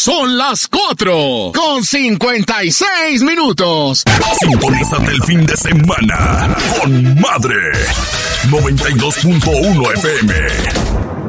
Son las 4:56. Sintonízate el fin de semana con Madre 92.1 FM.